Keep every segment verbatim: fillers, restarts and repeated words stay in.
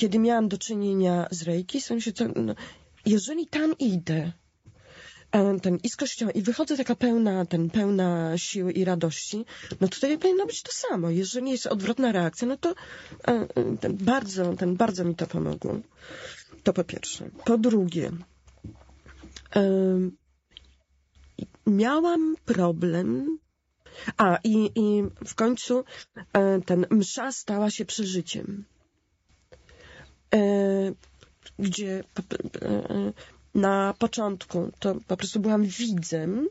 kiedy miałam do czynienia z Reiki, w sensie, to, no, jeżeli tam idę ten, i z kościoła, i wychodzę taka pełna, ten, pełna siły i radości, no tutaj powinno być to samo. Jeżeli jest odwrotna reakcja, no to ten, bardzo, ten, bardzo mi to pomogło. To po pierwsze. Po drugie, um, miałam problem, a i, i w końcu ten msza stała się przeżyciem. Gdzie na początku to po prostu byłam widzem,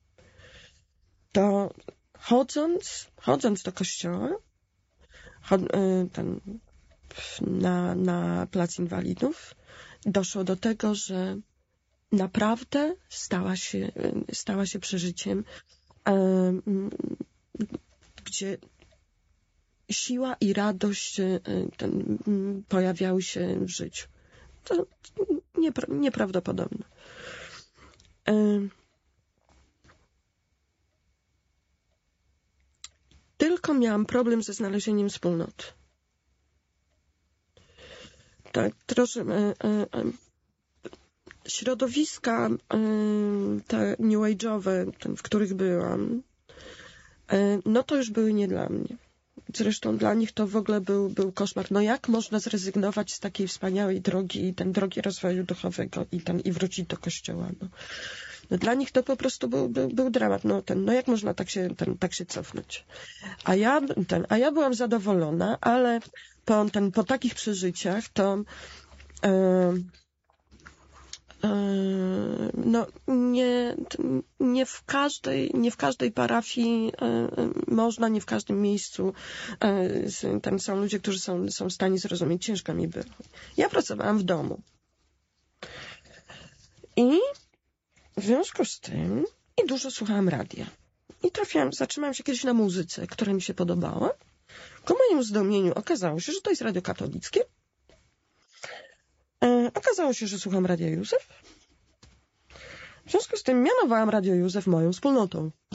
to chodząc, chodząc do kościoła, chod, ten, na, na Plac Inwalidów, doszło do tego, że naprawdę stała się, stała się przeżyciem, gdzie siła i radość ten, pojawiały się w życiu. To niepra nieprawdopodobne. Tylko miałam problem ze znalezieniem wspólnoty. Tak, troszkę środowiska te new age'owe, w których byłam, no to już były nie dla mnie. Zresztą dla nich to w ogóle był, był koszmar. No jak można zrezygnować z takiej wspaniałej drogi, ten drogi rozwoju duchowego i, ten, i wrócić do kościoła? No. No dla nich to po prostu był, był, był dramat. No, ten, no jak można tak się, ten, tak się cofnąć? A ja, ten, a ja byłam zadowolona, ale po, ten, po takich przeżyciach to yy, no nie, nie w każdej, nie w każdej parafii można, nie w każdym miejscu tam są ludzie, którzy są, są w stanie zrozumieć. Ciężko mi było. Ja pracowałam w domu. I w związku z tym i dużo słuchałam radia. I trafiłam, zatrzymałam się kiedyś na muzyce, która mi się podobała. Ku mojemu zdumieniu okazało się, że to jest radio katolickie. Okazało się, że słucham Radia Józef. W związku z tym mianowałam Radio Józef moją wspólnotą.